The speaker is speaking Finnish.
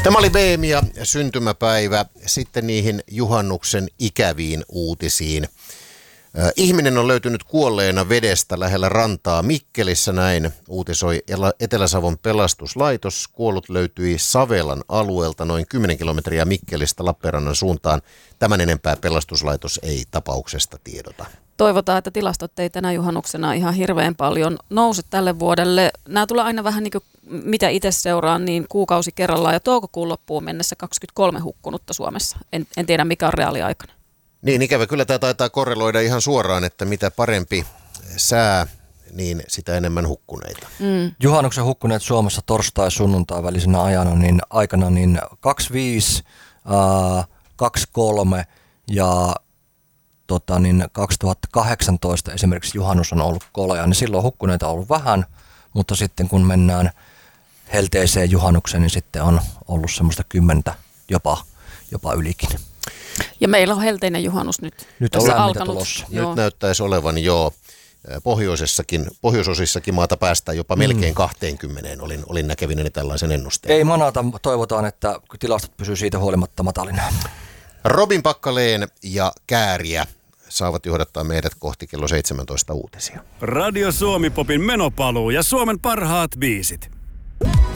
Tämä oli Beemia syntymäpäivä. Sitten niihin juhannuksen ikäviin uutisiin. Ihminen on löytynyt kuolleena vedestä lähellä rantaa Mikkelissä, näin uutisoi Etelä-Savon pelastuslaitos. Kuollut löytyi Savelan alueelta noin 10 kilometriä Mikkelistä Lappeenrannan suuntaan. Tämän enempää pelastuslaitos ei tapauksesta tiedota. Toivotaan, että tilastot ei tänä juhannuksena ihan hirveän paljon nouse tälle vuodelle. Nämä tulee aina vähän niin kuin, mitä itse seuraan, niin kuukausi kerrallaan ja toukokuun loppuun mennessä 23 hukkunutta Suomessa. En tiedä, mikä on reaaliaikana. Niin, ikävä. Kyllä tämä taitaa korreloida ihan suoraan, että mitä parempi sää, niin sitä enemmän hukkuneita. Juhannuksen hukkuneet Suomessa torstai-sunnuntai välisenä aikana 25, 23 ja 2018 esimerkiksi juhannus on ollut kolea, niin silloin hukkuneita on ollut vähän, mutta sitten kun mennään helteiseen juhannukseen, niin sitten on ollut semmoista 10 jopa ylikin. Ja meillä on helteinen juhannus nyt on alkanut. Nyt näyttäisi olevan jo pohjoisosissakin maata päästään jopa melkein 20. Olin näkevinäni tällaisen ennusteen. Ei manata, toivotaan, että tilastot pysyy siitä huolimatta matalina. Robin Packalén ja Kääriä saavat johdattaa meidät kohti kello 17 uutisia. Radio Suomi Popin menopaluu ja Suomen parhaat biisit.